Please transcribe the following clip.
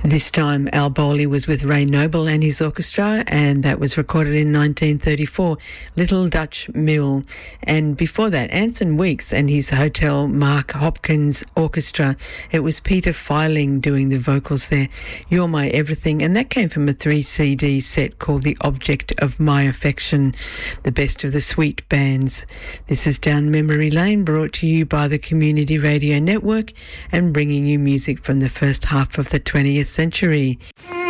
This time Al Bowley was with Ray Noble and his orchestra, and that was recorded in 1934, Little Dutch Mill. And before that, Anson Weeks and his Hotel Mark Hopkins Orchestra. It was Peter Filing doing the vocals there, You're My Everything, and that came from a 3-CD set called The Object of My Affection, the best of the sweet bands. This is Down Memory Lane, brought to you by the Community Radio Network and bringing you music from the first half of the 20th century.